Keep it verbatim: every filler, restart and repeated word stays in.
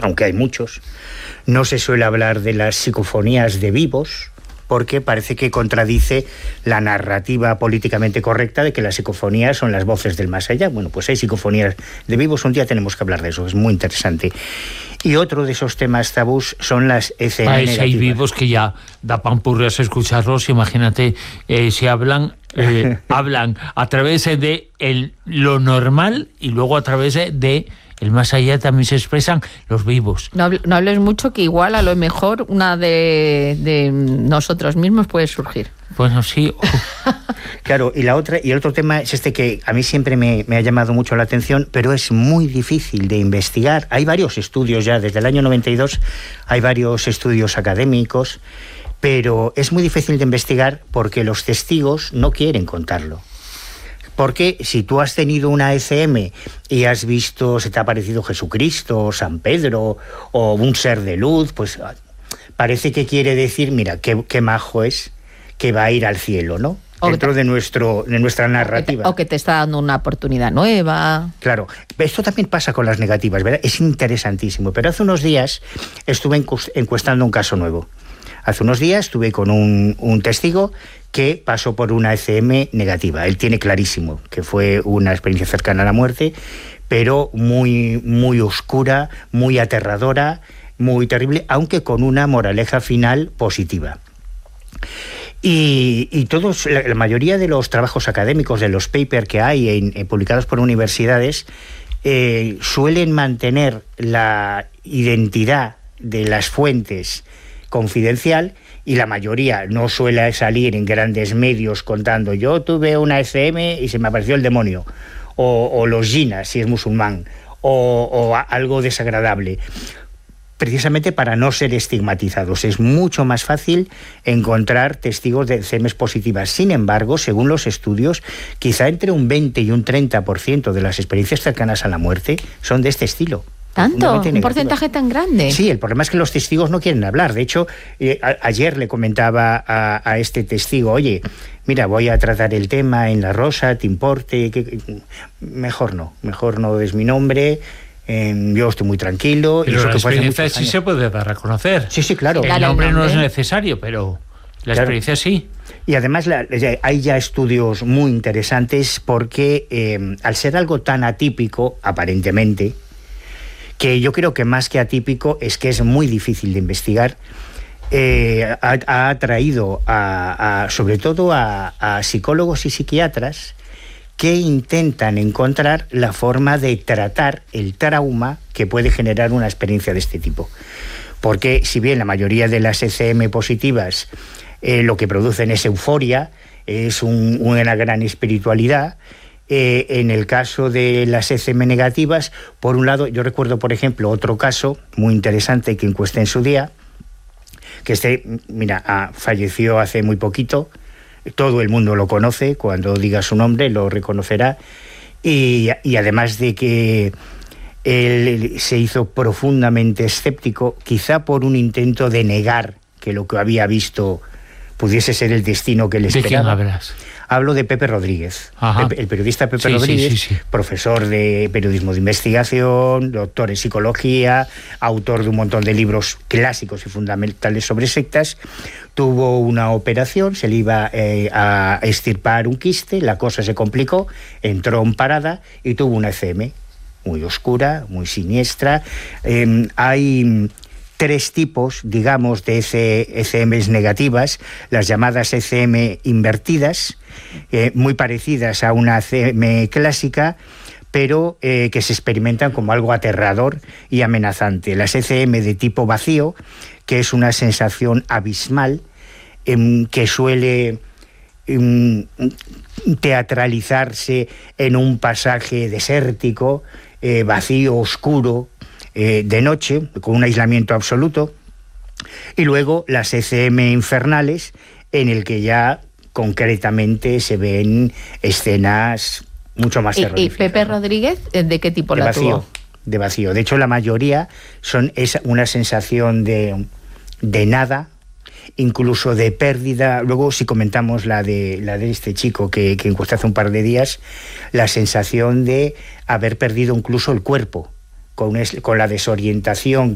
aunque hay muchos. No se suele hablar de las psicofonías de vivos, porque parece que contradice la narrativa políticamente correcta de que las psicofonías son las voces del más allá. Bueno, pues hay psicofonías de vivos, un día tenemos que hablar de eso, es muy interesante. Y otro de esos temas tabús son las E C M negativas. Hay vivos que ya da pampurrias escucharlos, imagínate, eh, si hablan, eh, hablan a través de el, lo normal y luego a través de... el más allá también se expresan los vivos. No, no hables mucho, que igual a lo mejor una de, de nosotros mismos puede surgir. Bueno, sí. Claro, y la otra y el otro tema es este que a mí siempre me, me ha llamado mucho la atención, pero es muy difícil de investigar. Hay varios estudios ya, desde el año noventa y dos hay varios estudios académicos, pero es muy difícil de investigar porque los testigos no quieren contarlo. Porque si tú has tenido una E C M y has visto, se te ha aparecido Jesucristo, San Pedro o un ser de luz, pues parece que quiere decir, mira, qué, qué majo es, que va a ir al cielo, ¿no? O Dentro te, de, nuestro, de nuestra narrativa. O que, te, o que te está dando una oportunidad nueva. Claro, esto también pasa con las negativas, ¿verdad? Es interesantísimo, pero hace unos días estuve encuestando un caso nuevo. Hace unos días estuve con un, un testigo que pasó por una E C M negativa. Él tiene clarísimo que fue una experiencia cercana a la muerte, pero muy, muy oscura, muy aterradora, muy terrible, aunque con una moraleja final positiva. Y, y todos, la, la mayoría de los trabajos académicos, de los papers que hay en, en, publicados por universidades, eh, suelen mantener la identidad de las fuentes confidencial, y la mayoría no suele salir en grandes medios contando yo tuve una E C M y se me apareció el demonio, o, o los jinas si es musulmán, o, o algo desagradable, precisamente para no ser estigmatizados. Es mucho más fácil encontrar testigos de E C Ms positivas. Sin embargo, según los estudios, quizá entre un veinte y un treinta por ciento de las experiencias cercanas a la muerte son de este estilo. ¿Tanto? ¿Un porcentaje tan grande? Sí, el problema es que los testigos no quieren hablar. De hecho, eh, a, ayer le comentaba a, a este testigo, oye, mira, voy a tratar el tema en La Rosa, ¿te importe? Que, mejor no, mejor no des mi nombre, eh, yo estoy muy tranquilo. Pero y eso la que experiencia sí se puede dar a conocer. Sí, sí, claro. El claro, nombre, el nombre no es necesario, pero la claro. experiencia sí. Y además la, hay ya estudios muy interesantes porque eh, al ser algo tan atípico, aparentemente, que yo creo que más que atípico es que es muy difícil de investigar, eh, ha, ha atraído a, a, sobre todo a, a psicólogos y psiquiatras que intentan encontrar la forma de tratar el trauma que puede generar una experiencia de este tipo. Porque si bien la mayoría de las E C M positivas eh, lo que producen es euforia, es un, una gran espiritualidad, Eh, en el caso de las E C M negativas, por un lado, yo recuerdo, por ejemplo, otro caso muy interesante que encuesté en su día, que este, mira, ah, falleció hace muy poquito, todo el mundo lo conoce, cuando diga su nombre lo reconocerá, y, y además de que él se hizo profundamente escéptico, quizá por un intento de negar que lo que había visto pudiese ser el destino que le esperaba. ¿De quién hablas? Hablo de Pepe Rodríguez, Pepe, el periodista Pepe sí, Rodríguez, sí, sí, sí. profesor de periodismo de investigación, doctor en psicología, autor de un montón de libros clásicos y fundamentales sobre sectas. Tuvo una operación, se le iba eh, a extirpar un quiste, la cosa se complicó, entró en parada y tuvo una E C M muy oscura, muy siniestra. Eh, hay tres tipos, digamos, de E C Ms negativas, las llamadas E C M invertidas, eh, muy parecidas a una E C M clásica, pero eh, que se experimentan como algo aterrador y amenazante. Las E C M de tipo vacío, que es una sensación abismal, eh, que suele eh, teatralizarse en un pasaje desértico, eh, vacío, oscuro, Eh, de noche, con un aislamiento absoluto, y luego las E C M infernales, en el que ya concretamente se ven escenas mucho más terroríficas. ¿Y Pepe ¿no? Rodríguez, de qué tipo de la vacío, tuvo? De vacío. De hecho, la mayoría son esa, una sensación de, de nada, incluso de pérdida. Luego, si comentamos la de, la de este chico que, que encuesté hace un par de días, la sensación de haber perdido incluso el cuerpo, con, es, con la desorientación